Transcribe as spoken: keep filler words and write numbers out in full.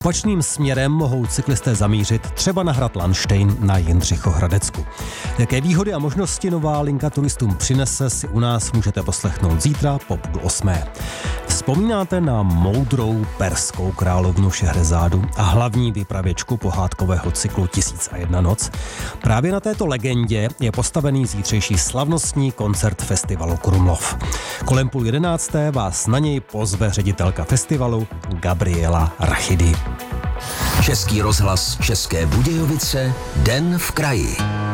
Opačným směrem mohou cyklisté zamířit třeba na hrad Landštejn na Jindřichohradecku. Jaké výhody a možnosti nová linka turistům přinese, si u nás můžete poslechnout zítra po půl osmé. Vzpomínáte na moudrou perskou královnu Šehrezádu a hlavní vypravěčku pohádkového cyklu Tisíc a jedna noc? Právě na této legendě je postavený zítřejší slavnostní koncert festivalu Krumlov. Kolem půl jedenácté vás na něj pozve ředitelka festivalu Gabriela Rachidy. Český rozhlas České Budějovice, Den v kraji.